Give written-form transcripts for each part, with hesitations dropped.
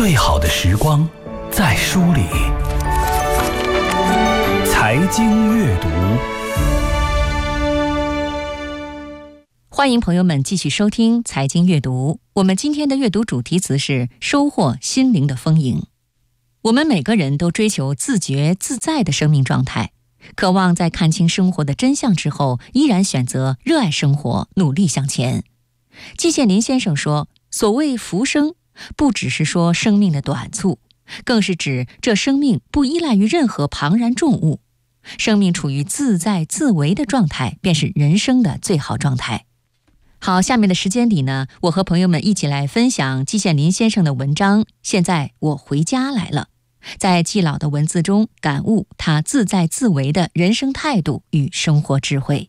最好的时光在书里。财经阅读， 欢迎朋友们继续收听财经阅读。我们今天的阅读主题词是收获心灵的丰盈。我们每个人都追求自觉自在的生命状态，渴望在看清生活的真相之后，依然选择热爱生活，努力向前。季羡林先生说，所谓浮生，不只是说生命的短促，更是指这生命不依赖于任何庞然重物，生命处于自在自为的状态，便是人生的最好状态。好，下面的时间里呢，我和朋友们一起来分享季羡林先生的文章《现在我回家来了》，在季老的文字中感悟他自在自为的人生态度与生活智慧。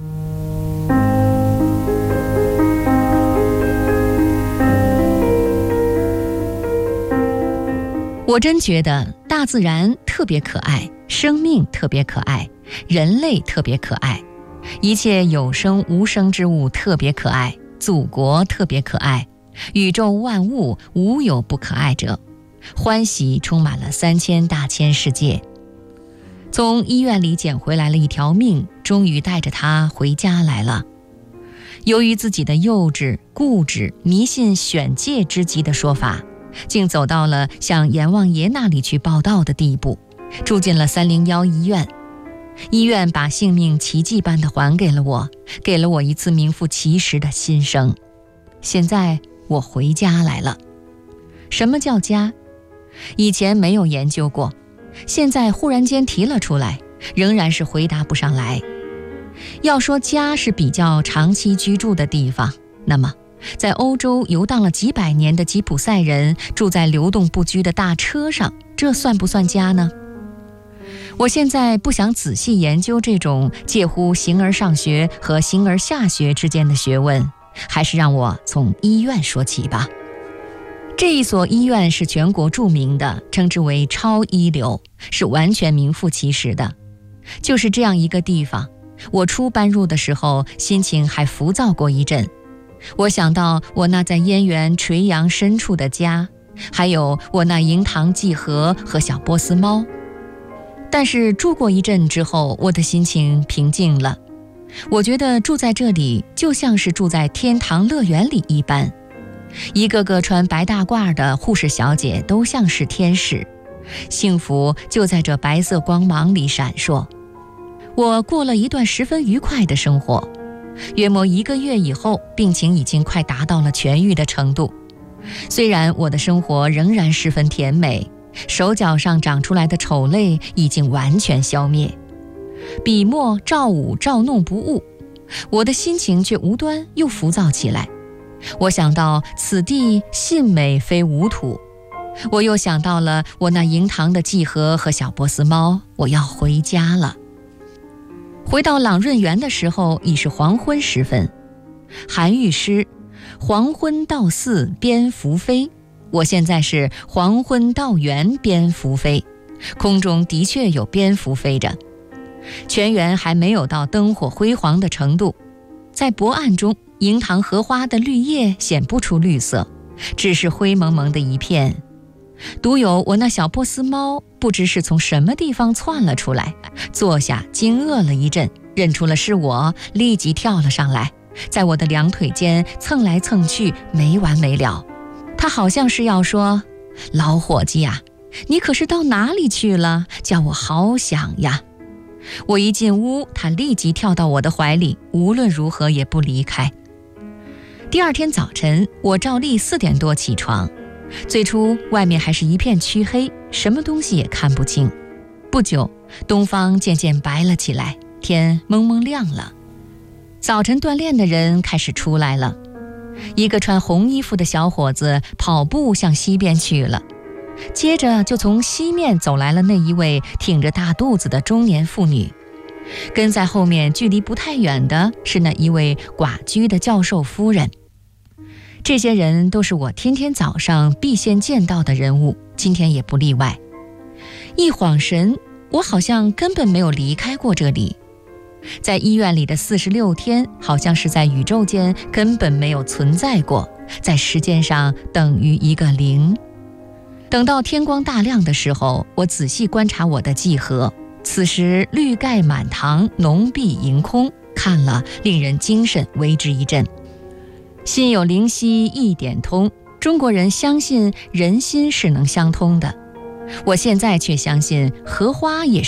我真觉得大自然特别可爱，生命特别可爱，人类特别可爱，一切有生无生之物特别可爱，祖国特别可爱，宇宙万物无有不可爱者，欢喜充满了3000大千世界。从医院里捡回来了一条命，终于带着它回家来了。由于自己的幼稚、固执、迷信选戒之极的说法，竟走到了向阎王爷那里去报到的地步，住进了301医院。医院把性命奇迹般的还给了我，给了我一次名副其实的新生。现在我回家来了。什么叫家？以前没有研究过，现在忽然间提了出来，仍然是回答不上来。要说家是比较长期居住的地方，那么在欧洲游荡了几百年的吉普赛人住在流动不居的大车上，这算不算家呢？我现在不想仔细研究这种介乎形而上学和形而下学之间的学问，还是让我从医院说起吧。这一所医院是全国著名的，称之为超一流，是完全名副其实的。就是这样一个地方，我初搬入的时候心情还浮躁过一阵。我想到我那在燕园垂杨深处的家，还有我那银堂季禾和小波斯猫。但是住过一阵之后，我的心情平静了。我觉得住在这里就像是住在天堂乐园里一般，一个个穿白大褂的护士小姐都像是天使，幸福就在这白色光芒里闪烁。我过了一段十分愉快的生活，约莫1个月以后，病情已经快达到了痊愈的程度。虽然我的生活仍然十分甜美，手脚上长出来的丑类已经完全消灭，笔墨照舞照弄不误，我的心情却无端又浮躁起来。我想到此地信美非吾土，我又想到了我那银堂的季禾和小波斯猫，我要回家了。回到朗润园的时候已是黄昏时分，韩愈诗黄昏到寺蝙蝠飞，我现在是黄昏到园蝙蝠飞，空中的确有蝙蝠飞着。全园还没有到灯火辉煌的程度，在薄暗中，银堂荷花的绿叶显不出绿色，只是灰蒙蒙的一片。独有我那小波斯猫不知是从什么地方窜了出来，坐下惊愕了一阵，认出了是我，立即跳了上来，在我的两腿间蹭来蹭去，没完没了。它好像是要说，老伙计呀，你可是到哪里去了？叫我好想呀。我一进屋，它立即跳到我的怀里，无论如何也不离开。第二天早晨，我照例4点多起床。最初外面还是一片黢黑，什么东西也看不清。不久，东方渐渐白了起来，天蒙蒙亮了。早晨锻炼的人开始出来了，一个穿红衣服的小伙子跑步向西边去了，接着就从西面走来了那一位挺着大肚子的中年妇女，跟在后面距离不太远的是那一位寡居的教授夫人。这些人都是我天天早上必先见到的人物，今天也不例外。一晃神，我好像根本没有离开过这里。在医院里的46天，好像是在宇宙间根本没有存在过，在时间上等于一个0。 等到天光大亮的时候，我仔细观察我的季河，此时绿盖满堂，浓碧盈空，看了令人精神为之一振。心有灵犀一点通，中国人相信人心是能相通的，我现在却相信荷花也是